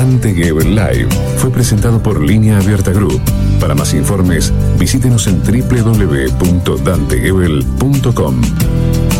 Dante Gebel Live fue presentado por Línea Abierta Group. Para más informes, visítenos en www.dantegebel.com.